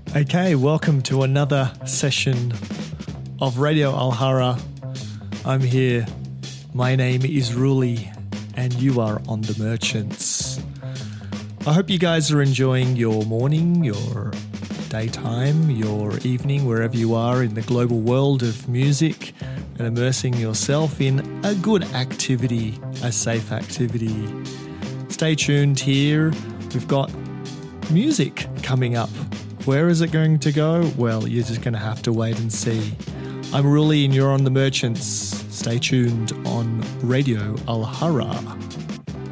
Okay, welcome to another session of Radio Alhara. I'm here. My name is Ruli, and you are on The Merchants. I hope you guys are enjoying your morning, your daytime, your evening, wherever you are in the global world of music, and immersing yourself in a good activity, a safe activity. Stay tuned here. We've got music coming up. Where is it going to go? Well, you're just going to have to wait and see. I'm Ruli and you're on The Merchants. Stay tuned on Radio Alhara.